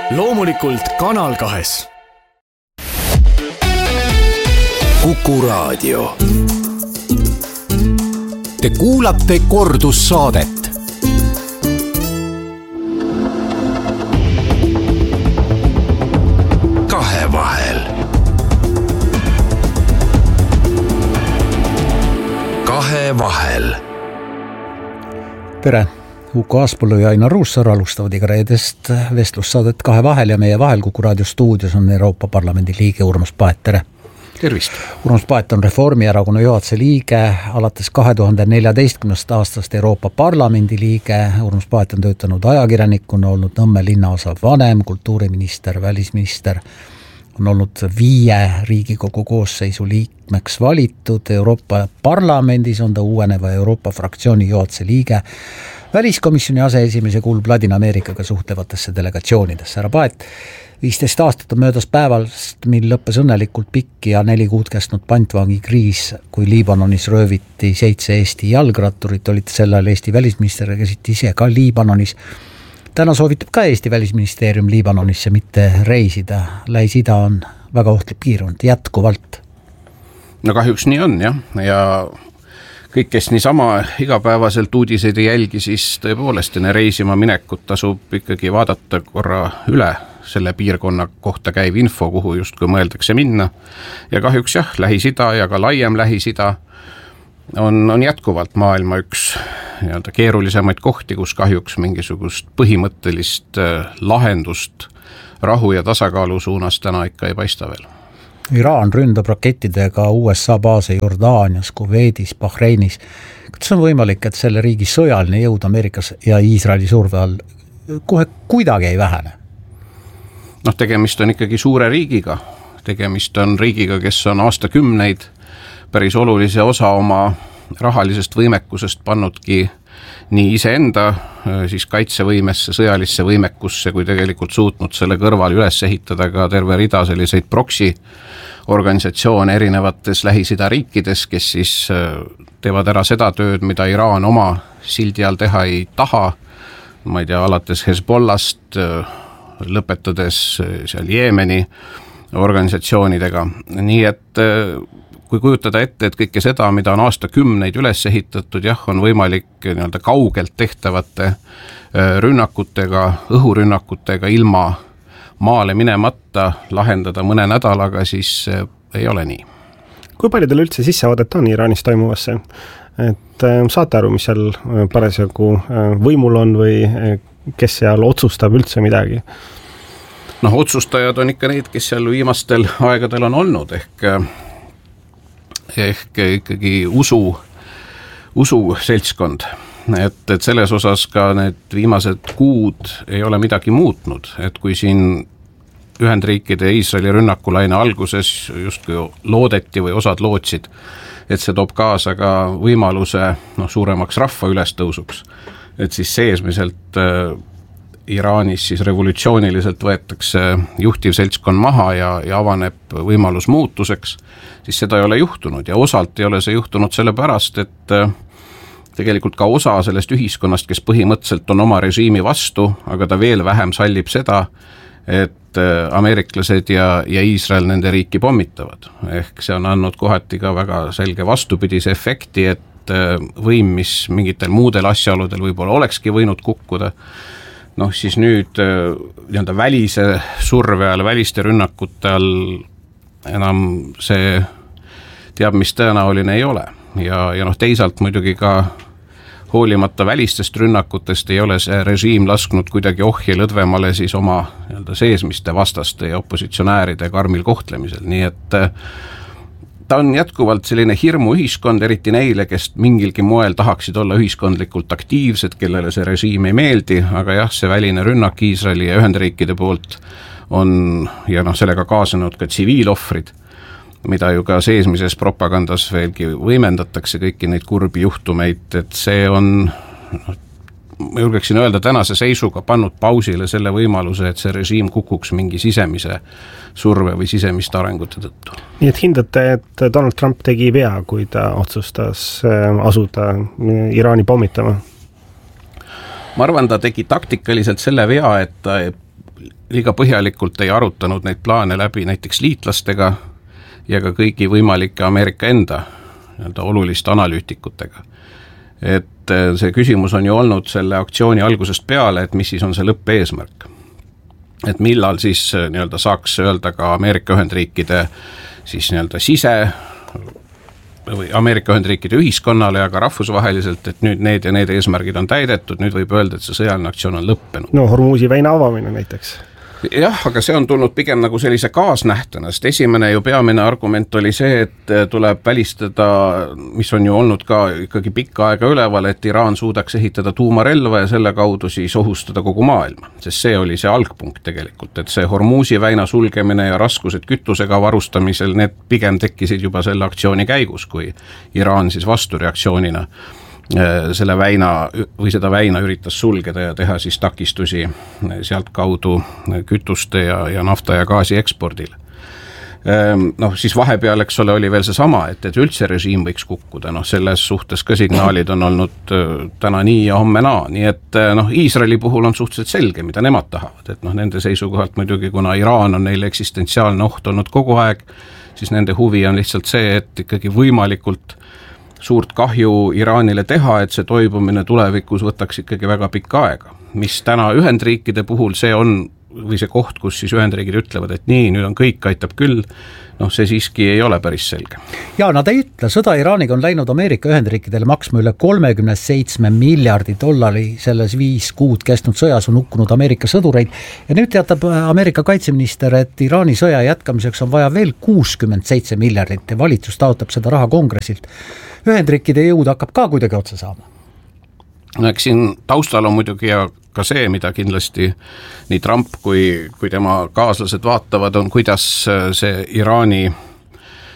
loomulikult Kanal 2. Kuku Raadio. Te kuulate kordussaadet. Kahevahel. Kahevahel. Tere! Uku Aaspõllu ja Ainar Ruussaar alustavad iga reedest vestlussaadet Kahevahel ja meie vahel Kuku Raadio stuudios on Euroopa Parlamendi liige Urmas Paet. Tere! Tervist! Urmas Paet on Reformierakonna juhatuse liige, alates 2014. aastast Euroopa Parlamendi liige. Urmas Paet on töötanud ajakirjanikuna, olnud Nõmme linnaosa vanem, kultuuriminister, välisminister, on olnud 5 Riigikogu koosseisu liikmeks valitud. Euroopa Parlamendis on ta uueneva Euroopa fraktsiooni juhatuse liige, väliskomisjoni aseesimees ja kuulub Ladina-Ameerikaga suhtlevatesse delegatsioonidesse. Härra Paet, 15 aastat on möödas päevast, mil lõppes õnnelikult pikk ja 4 kuud kestnud pantvangi kriis, kui Liibanonis rööviti 7 Eesti jalgratturit, olite sel ajal Eesti välisminister ja käisite ise ka Liibanonis. Täna soovitab ka Eesti välisministeerium Liibanonisse mitte reisida. Lähis-Ida on väga ohtlik piirkond jätkuvalt. No kahjuks nii on, jah. Ja kõik, kes niisama igapäevaselt uudiseid ei jälgi, siis tõepoolest enne reisima minekut tasub ikkagi vaadata korra üle selle piirkonna kohta käiv info, kuhu justkui mõeldakse minna. Ja kahjuks jah, Lähis-Ida ja ka laiem Lähis-Ida on jätkuvalt maailma üks keerulisemaid kohti, kus kahjuks mingisugust põhimõttelist lahendust rahu ja tasakaalu suunas täna ikka ei paista veel. Iraan ründab rakettidega USA baase Jordaanias, Kuveidis, Bahreinis. Kas on võimalik, et selle riigi sõjaline jõud Ameerikas ja Iisraeli surve all kohe kuidagi ei vähene? Tegemist on ikkagi suure riigiga. Tegemist on riigiga, kes on aastakümneid päris olulise osa oma rahalisest võimekusest pannudki nii iseenda siis kaitsevõimesse, sõjalisse võimekusse, kui tegelikult suutnud selle kõrval üles ehitada ka terve rida selliseid proksi organisatsioone erinevates Lähis-Ida riikides, kes siis teevad ära seda tööd, mida Iraan oma sildi all teha ei taha. Ma ei tea, alates Hezbollast, lõpetades seal Jeemeni organisatsioonidega. Nii et kui kujutada ette, et kõike seda, mida on aastakümneid üles ehitatud, jah, on võimalik kaugelt tehtavate rünnakutega, õhurünnakutega ilma maale minemata lahendada mõne nädalaga, siis ei ole nii. Kui palju teil üldse sissevaadet on Iraanis toimuvasse? Et saate aru, mis seal parasjagu võimul on või kes seal otsustab üldse midagi? Otsustajad on ikka need, kes seal viimastel aegadel on olnud, ehk ikkagi usu seltskond. Et selles osas ka need viimased kuud ei ole midagi muutnud, et kui siin Ühendriikide ja Iisraeli rünnakulaine alguses justkui loodeti või osad lootsid, et see toob kaasa ka võimaluse suuremaks rahva ülestõusuks, et siis seesmiselt Iraanis siis revolutsiooniliselt võetakse juhtiv seltskond maha ja avaneb võimalus muutuseks, siis seda ei ole juhtunud ja osalt ei ole see juhtunud sellepärast, et tegelikult ka osa sellest ühiskonnast, kes põhimõtteliselt on oma režiimi vastu, aga ta veel vähem sallib seda, et ameeriklased ja Iisrael nende riiki pommitavad. Ehk see on andnud kohati ka väga selge vastupidise efekti, et võim, mis mingitel muudel asjaoludel võib-olla olekski võinud kukkuda, siis nüüd välise surve all, väliste rünnakute all enam see teab, mis tõenäoline ei ole. Ja teisalt muidugi ka hoolimata välistest rünnakutest ei ole see režiim lasknud kuidagi ohje lõdvemale siis oma seesmiste vastaste ja opositsionääride karmil kohtlemisel. Nii et ta on jätkuvalt selline hirmu ühiskond, eriti neile, kes mingilgi moel tahaksid olla ühiskondlikult aktiivsed, kellele see režiim ei meeldi, aga jah, see väline rünnak Iisraeli ja Ühendriikide poolt on ja sellega kaasanud ka tsiviilohvrid, mida ju ka seesmises propagandas veelgi võimendatakse kõiki neid kurbi juhtumeid, et see on, ma julgeksin öelda, tänase seisuga pannud pausile selle võimaluse, et see režiim kukuks mingi sisemise surve või sisemiste arengute tõttu. Nii et hindate, et Donald Trump tegi vea, kui ta otsustas asuda Iraani pommitama? Ma arvan, ta tegi taktikaliselt selle vea, et ta liiga põhjalikult ei arutanud neid plaane läbi näiteks liitlastega ja ka kõigi võimalike Ameerika enda oluliste analüütikutega. Et see küsimus on ju olnud selle aktsiooni algusest peale, et mis siis on see lõppeesmärk. Et millal siis saaks öelda ka Ameerika Ühendriikide siis sise või Ameerika Ühendriikide ühiskonnale ja ka rahvusvaheliselt, et nüüd need ja need eesmärgid on täidetud, nüüd võib öelda, et see sõjaline aktsioon on lõppenud. No Hormuzi väina avamine näiteks. Jah, aga see on tulnud pigem nagu sellise kaasnähtena, sest esimene ju peamine argument oli see, et tuleb välistada, mis on ju olnud ka ikkagi pikka aega üleval, et Iraan suudaks ehitada tuumarelva ja selle kaudu siis ohustada kogu maailma. Sest see oli see algpunkt tegelikult, et see Hormuzi väina sulgemine ja raskused kütusega varustamisel, need pigem tekkisid juba selle aktsiooni käigus, kui Iraan siis vastureaktsioonina selle väina või seda väina üritas sulgeda ja teha siis takistusi sealt kaudu kütuste ja nafta ja gaasi ekspordile. Siis vahepeal, eks ole, oli veel see sama, et üldse režiim võiks kukkuda, selles suhtes ka signaalid on olnud täna nii ja homme naa, nii et Iisraeli puhul on suhteliselt selge, mida nemad tahavad, et nende seisukohalt muidugi, kuna Iraan on neile eksistentsiaalne oht olnud kogu aeg, siis nende huvi on lihtsalt see, et ikkagi võimalikult suurt kahju Iraanile teha, et see toibumine tulevikus võtaks ikkagi väga pikka aega. Mis täna Ühendriikide puhul see on, või see koht, kus siis Ühendriigid ütlevad, et nii, nüüd on kõik, aitab küll, see siiski ei ole päris selge. Ja nad ei ütle, sõda Iraaniga on läinud Ameerika Ühendriikidele maksma üle 37 miljardi dollari, selles 5 kuud kestnud sõjas on hukkunud Ameerika sõdureid ja nüüd teatab Ameerika kaitseminister, et Iraani sõja jätkamiseks on vaja veel 67 miljardit ja valitsus taotab seda raha kongressilt. Ühendriikide jõud hakkab ka kuidagi otsa saama. Eks siin taustal on muidugi ja ka see, mida kindlasti nii Trump kui tema kaaslased vaatavad, on kuidas see Iraani